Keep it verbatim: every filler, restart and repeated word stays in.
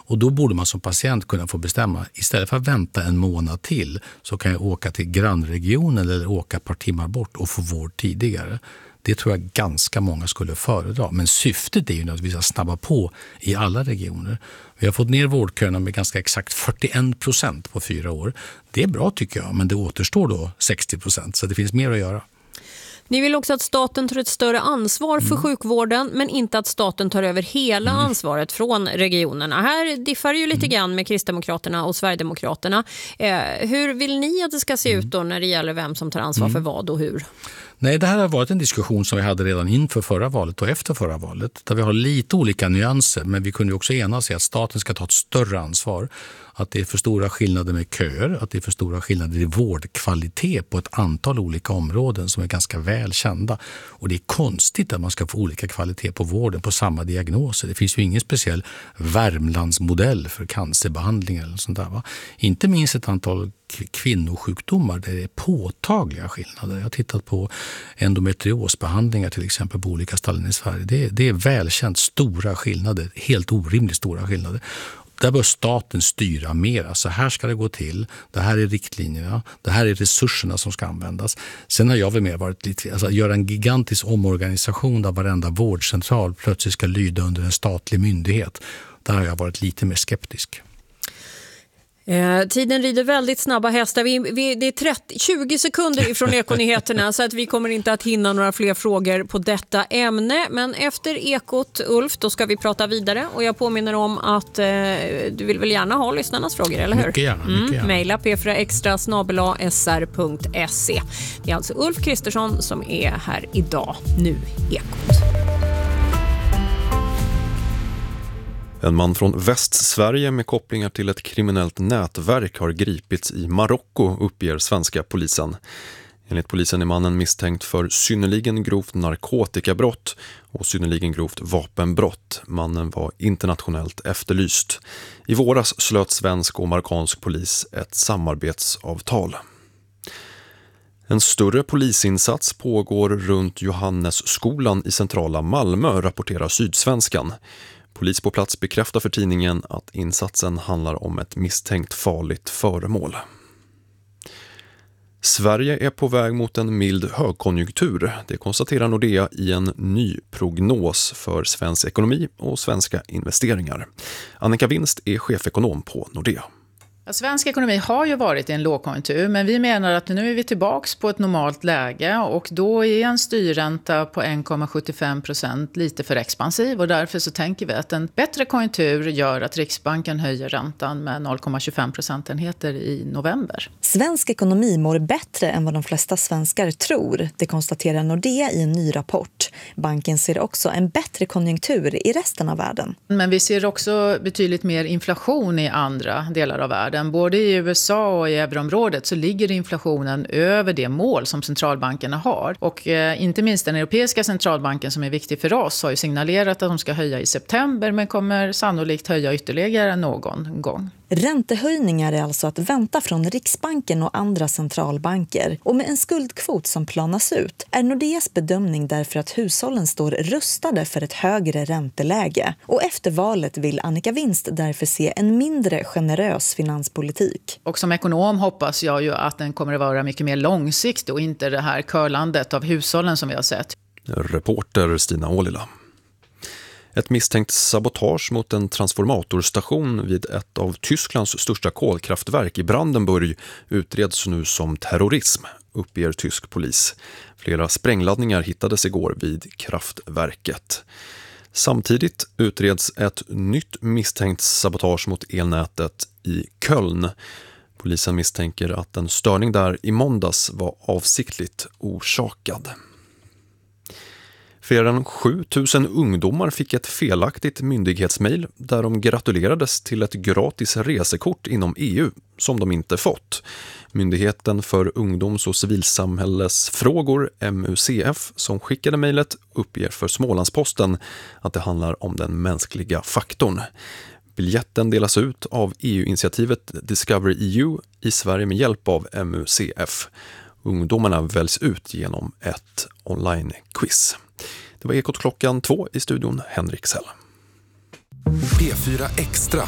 Och då borde man som patient kunna få bestämma, istället för att vänta en månad till så kan jag åka till grannregionen eller åka ett par timmar bort och få vård tidigare. Det tror jag ganska många skulle föredra. Men syftet är ju att vi ska snabba på i alla regioner. Vi har fått ner vårdköerna med ganska exakt fyrtioen procent på fyra år. Det är bra tycker jag, men det återstår då sextio procent, så det finns mer att göra. Ni vill också att staten tar ett större ansvar för Mm. sjukvården, men inte att staten tar över hela mm. ansvaret från regionerna. Här diffar ju lite mm. grann med Kristdemokraterna och Sverigedemokraterna. Eh, hur vill ni att det ska se mm. ut då när det gäller vem som tar ansvar mm. för vad och hur? Nej, det här har varit en diskussion som vi hade redan inför förra valet och efter förra valet. Där vi har lite olika nyanser, men vi kunde också enas i att staten ska ta ett större ansvar. Att det är för stora skillnader med köer, att det är för stora skillnader i vårdkvalitet på ett antal olika områden som är ganska väl kända. Och det är konstigt att man ska få olika kvalitet på vården på samma diagnoser. Det finns ju ingen speciell Värmlandsmodell för cancerbehandling eller sånt där, va? Inte minst ett antal kvinnosjukdomar där det är påtagliga skillnader. Jag har tittat på endometriosbehandlingar till exempel på olika ställen i Sverige. Det är, det är välkänt stora skillnader, helt orimligt stora skillnader. Där bör staten styra mer. Så här ska det gå till. Det här är riktlinjerna. Det här är resurserna som ska användas. Sen har jag väl mer varit lite... Alltså, göra en gigantisk omorganisation där varenda vårdcentral plötsligt ska lyda under en statlig myndighet. Där har jag varit lite mer skeptisk. Eh, tiden rider väldigt snabba hästar. Vi, vi, det är trettio, tjugo sekunder ifrån Ekonyheterna så att vi kommer inte att hinna några fler frågor på detta ämne. Men efter Ekot, Ulf, då ska vi prata vidare. Och jag påminner om att eh, du vill väl gärna ha lyssnarnas frågor, eller hur? Mycket gärna. Mycket mm, gärna. Maila p fyra extra snabel-a s r punkt se. Det är alltså Ulf Kristersson som är här idag. Nu Ekot. En man från Västsverige med kopplingar till ett kriminellt nätverk har gripits i Marocko, uppger svenska polisen. Enligt polisen är mannen misstänkt för synnerligen grovt narkotikabrott och synnerligen grovt vapenbrott. Mannen var internationellt efterlyst. I våras slöt svensk och marockansk polis ett samarbetsavtal. En större polisinsats pågår runt Johannesskolan i centrala Malmö, rapporterar Sydsvenskan. Polis på plats bekräftar för tidningen att insatsen handlar om ett misstänkt farligt föremål. Sverige är på väg mot en mild högkonjunktur. Det konstaterar Nordea i en ny prognos för svensk ekonomi och svenska investeringar. Annika Winst är chefekonom på Nordea. Ja, svensk ekonomi har ju varit i en lågkonjunktur, men vi menar att nu är vi tillbaka på ett normalt läge och då är en styrränta på en komma sjuttiofem procent lite för expansiv och därför så tänker vi att en bättre konjunktur gör att Riksbanken höjer räntan med noll komma tjugofem procentenheter i november. Svensk ekonomi mår bättre än vad de flesta svenskar tror, det konstaterar Nordea i en ny rapport. Banken ser också en bättre konjunktur i resten av världen. Men vi ser också betydligt mer inflation i andra delar av världen. Både i U S A och i euroområdet så ligger inflationen över det mål som centralbankerna har. Och eh, inte minst den europeiska centralbanken som är viktig för oss har ju signalerat att de ska höja i september men kommer sannolikt höja ytterligare någon gång. Räntehöjningar är alltså att vänta från Riksbanken och andra centralbanker. Och med en skuldkvot som planas ut är Nordeas bedömning därför att hushållen står rustade för ett högre ränteläge. Och efter valet vill Annika Winst därför se en mindre generös finanspolitik. Och som ekonom hoppas jag ju att den kommer att vara mycket mer långsiktig och inte det här curlandet av hushållen som vi har sett. Reporter Stina Ålila. Ett misstänkt sabotage mot en transformatorstation vid ett av Tysklands största kolkraftverk i Brandenburg utreds nu som terrorism, uppger tysk polis. Flera sprängladdningar hittades igår vid kraftverket. Samtidigt utreds ett nytt misstänkt sabotage mot elnätet i Köln. Polisen misstänker att en störning där i måndags var avsiktligt orsakad. Fler än sju tusen ungdomar fick ett felaktigt myndighetsmail där de gratulerades till ett gratis resekort inom E U som de inte fått. Myndigheten för ungdoms- och civilsamhällesfrågor, M U C F, som skickade mejlet uppger för Smålandsposten att det handlar om den mänskliga faktorn. Biljetten delas ut av E U-initiativet Discover E U i Sverige med hjälp av M U C F. Ungdomarna väljs ut genom ett online-quiz. Det var Ekot klockan två i studion, Henrik Sell. P fyra Extra